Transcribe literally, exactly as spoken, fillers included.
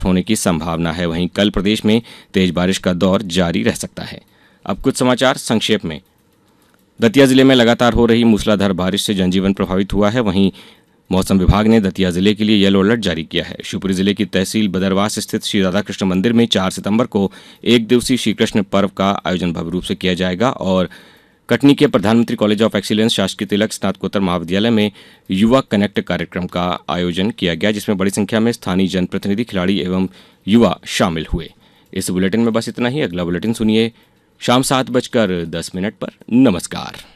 होने की संभावना है। वहीं कल प्रदेश में तेज बारिश का दौर जारी रह सकता है। अब कुछ समाचार संक्षेप में। दतिया जिले में लगातार हो रही मूसलाधार बारिश से जनजीवन प्रभावित हुआ है। वहीं मौसम विभाग ने दतिया जिले के लिए येलो अलर्ट जारी किया है। शिवपुरी जिले की तहसील बदरवास स्थित श्री राधाकृष्ण मंदिर में चार सितंबर को एक दिवसीय श्री कृष्ण पर्व का आयोजन भव्य रूप से किया जाएगा और कटनी के प्रधानमंत्री कॉलेज ऑफ एक्सीलेंस शासकीय तिलक स्नातकोत्तर महाविद्यालय में युवा कनेक्ट कार्यक्रम का आयोजन किया गया, जिसमें बड़ी संख्या में स्थानीय जनप्रतिनिधि, खिलाड़ी एवं युवा शामिल हुए। इस बुलेटिन में बस इतना ही। अगला बुलेटिन सुनिए शाम सात बजकर दस मिनट पर। नमस्कार।